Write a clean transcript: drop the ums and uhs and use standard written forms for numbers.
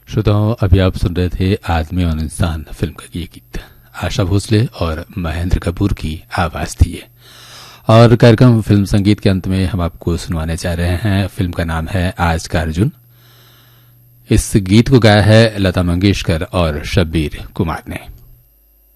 श्रोताओं, अभी आप सुन रहे थे आदमी और इंसान फिल्म का ये गीत आशा भोसले और महेंद्र कपूर की आवाज थी ये। और कार्यक्रम फिल्म संगीत के अंत में हम आपको सुनवाने जा रहे हैं। फिल्म का नाम है आज का अर्जुन। इस गीत को गाया है लता मंगेशकर और शब्बीर कुमार ने।